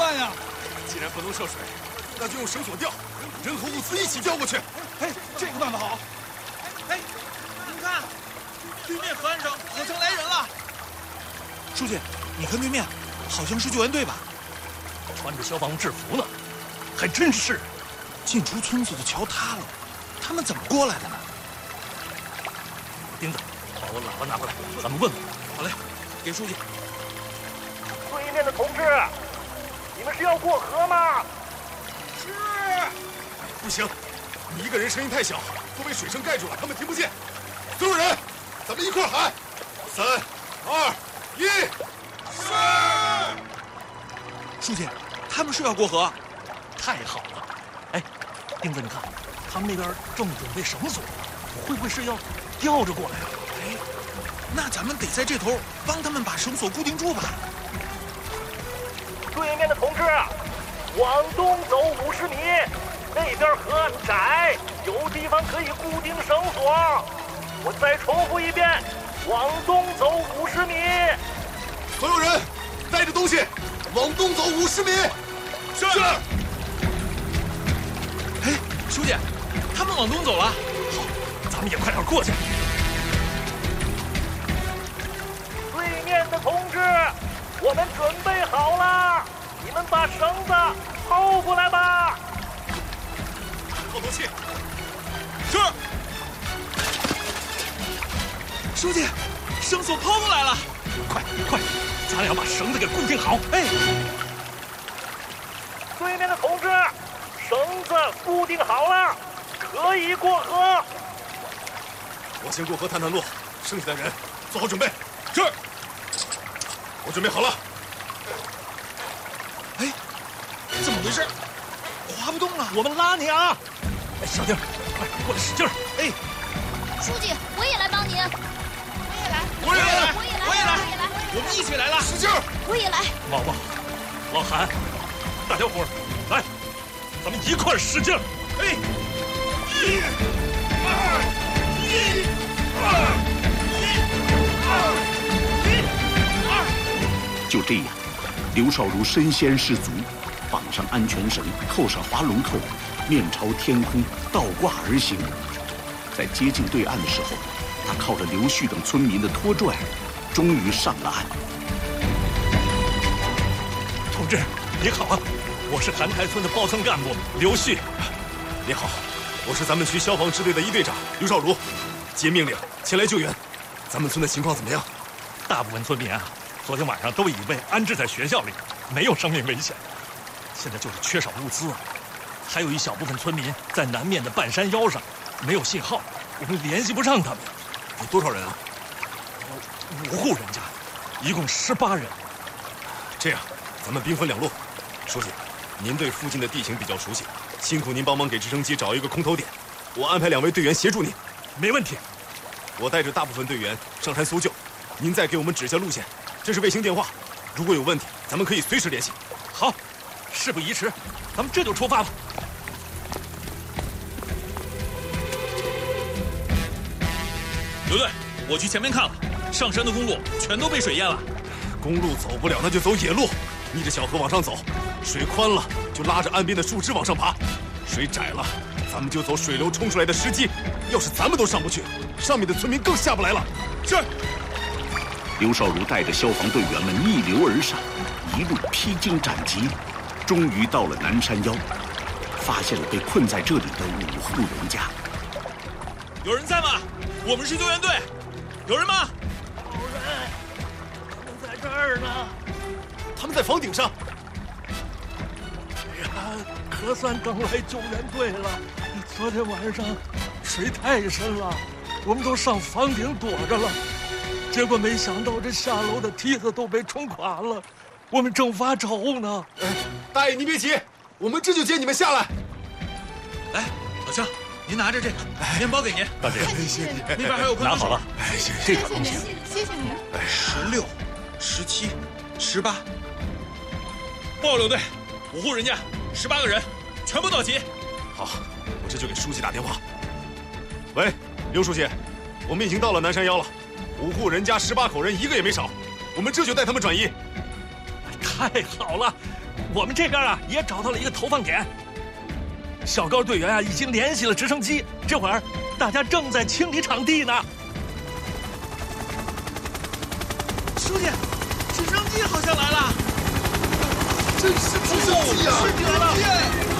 办呀？ 既然不能涉水，那就用绳索吊，人和物资一起吊过去。 哎，这个办法好。哎，您看，对面河岸上好像来人了。书记，你看对面，好像是救援队吧？ 穿着消防制服呢，还真是。 进出村子的桥塌了，他们怎么过来的呢？ 钉子，把我喇叭拿过来，咱们问问。 好嘞，给书记。 对面的同志，你们是要过河吗？ 是。不行，你一个人声音太小，都被水声盖住了，他们听不见。所有人，咱们一块喊：3、2、1，是。 书记，他们是要过河， 太好了。哎，钉子，你看，他们那边正准备绳索，会不会是要吊着过来啊？ 哎，那咱们得在这头帮他们把绳索固定住吧。 对面的同志，往东走50米，那边河岸窄，有地方可以固定绳索。我再重复一遍，往东走50米。 所有人，带着东西，往东走50米。是。 哎，书记，他们往东走了。 好，咱们也快点过去。 对面的同志，我们准备好了，你们把绳子抛过来吧。 透透气。 是。书记，绳索抛过来了。 快，咱俩把绳子给固定好。 哎， 对面的同志，绳子固定好了，可以过河。 我先过河探探路，剩下的人做好准备。是。我准备好了。 哎，怎么回事？划不动了。 我们拉你啊！哎，小丁，快过来使劲儿！ 哎， 书记，我也来帮您。 我也来， 我也来， 我也来，我们一起来了，使劲儿！ 我也来。 毛毛、老韩，大家伙儿来，咱们一块儿使劲儿！ 哎 ，1、2、1、2、1、2。 就这样，刘少儒身先士卒，绑上安全绳，扣上划龙扣，面朝天空倒挂而行。在接近对岸的时候，他靠着刘旭等村民的拖拽，终于上了岸。 同志，你好啊！我是韩台村的包村干部刘旭。 你好，我是咱们区消防支队的一队长刘少儒，接命令前来救援。咱们村的情况怎么样？ 大部分村民啊，昨天晚上都已被安置在学校里，没有生命危险。现在就是缺少物资啊，还有一小部分村民在南面的半山腰上，没有信号，我们联系不上他们。 有多少人啊 ？5户人家，一共18人。 这样，咱们兵分2路。书记，您对附近的地形比较熟悉，辛苦您帮忙给直升机找一个空投点，我安排2位队员协助您。 没问题。 我带着大部分队员上山搜救，您再给我们指下路线。这是卫星电话，如果有问题，咱们可以随时联系。 好，事不宜迟，咱们这就出发吧。 刘队，我去前面看了，上山的公路全都被水淹了。 公路走不了，那就走野路，逆着小河往上走。水宽了，就拉着岸边的树枝往上爬；水窄了，咱们就走水流冲出来的石阶。要是咱们都上不去，上面的村民更下不来了。是。 刘少儒带着消防队员们逆流而上，一路披荆斩棘，终于到了南山腰，发现了被困在这里的5户人家。 有人在吗？我们是救援队，有人吗？ 有人，他们在这儿呢。 他们在房顶上。 哎呀，可算等来救援队了。昨天晚上水太深了，我们都上房顶躲着了。结果没想到这下楼的梯子都被冲垮了，我们正发愁呢。 大爷您别急，我们这就接你们下来。 来，老乡，您拿着这个面包给您。 大姐， 谢谢你。 那边还有矿泉水。 拿好了。 哎，谢谢。 这点东西。 谢谢你。 16、17、18，报刘队，5户人家，18个人，全部到齐。 好，我这就给书记打电话。喂，刘书记，我们已经到了南山腰了，5户人家18口人，一个也没少。我们这就带他们转移。 太好了， 我们这边啊也找到了一个投放点。小高队员啊已经联系了直升机，这会儿大家正在清理场地呢。 书记，直升机好像来了！ 这是直升机啊！ 是你来了！